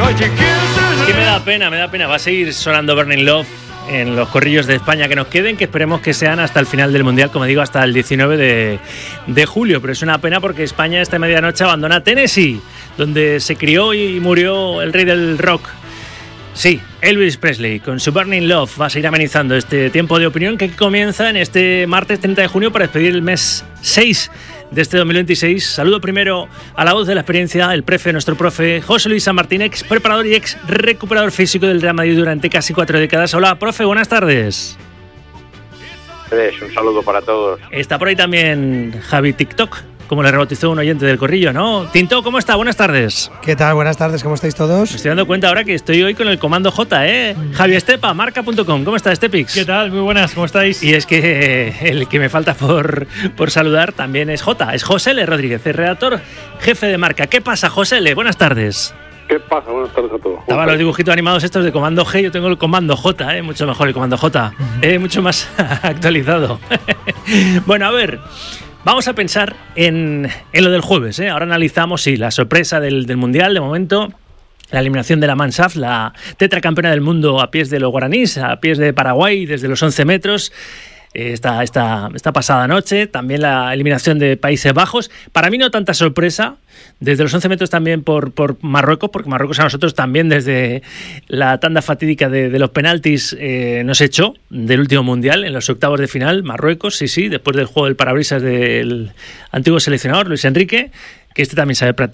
Es que me da pena. Va a seguir sonando Burning Love en los corrillos de España que nos queden, que esperemos que sean hasta el final del Mundial, como digo, hasta el 19 de julio. Pero es una pena porque España esta medianoche abandona Tennessee, donde se crió y murió el rey del rock. Sí, Elvis Presley, con su Burning Love, va a seguir amenizando este tiempo de opinión que comienza en este martes 30 de junio para despedir el mes 6 de este 2026. Saludo primero a la voz de la experiencia, el profe, nuestro profe José Luis San Martín, ex preparador y ex recuperador físico del Real Madrid durante casi 4 décadas. Hola, profe, buenas tardes. Un saludo para todos. Está por ahí también Javi TikTok, como le rebautizó un oyente del corrillo, ¿no? Tinto, ¿cómo está? Buenas tardes. ¿Qué tal? Buenas tardes, ¿cómo estáis todos? Me estoy dando cuenta ahora que estoy hoy con el comando J, ¿eh? Javi Estepa, marca.com. ¿Cómo está, Estepix? ¿Qué tal? Muy buenas, ¿cómo estáis? Y es que el que me falta por saludar también es J, es José L. Rodríguez, el redactor jefe de Marca. ¿Qué pasa, José L? Buenas tardes. ¿Qué pasa? Buenas tardes a todos. Estaban los dibujitos animados estos de comando G, yo tengo el comando J, mucho mejor el comando J, mucho más actualizado. Bueno, a ver, vamos a pensar en lo del jueves, Ahora analizamos, sí, la sorpresa del Mundial, de momento, la eliminación de la Mansaf, la tetracampeona del mundo a pies de los guaraníes, a pies de Paraguay, desde los 11 metros, esta pasada noche, también la eliminación de Países Bajos. Para mí no tanta sorpresa, desde los 11 metros también por Marruecos, porque Marruecos a nosotros también desde la tanda fatídica de los penaltis nos echó del último Mundial en los octavos de final. Marruecos, sí, después del juego del parabrisas del antiguo seleccionador Luis Enrique, que también sabe